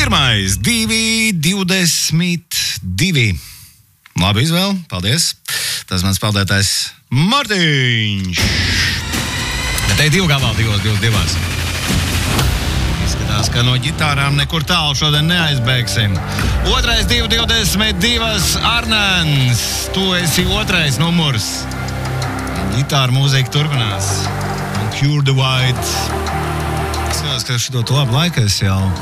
Pirmais 2:22. Labi izvēle, paldies. Tas mans spēlētājs Mārtiņš. Bet te ir 2 gabali, 2. Izskatās, ka no ģitārām nekur tālu šodien neaizbēgsim. Otrais 2:22 Arnēns. Tu esi 2. numurs. Ģitāra mūzika turpinās. Cure the White. Es domāju, ka šito labu laiku es jau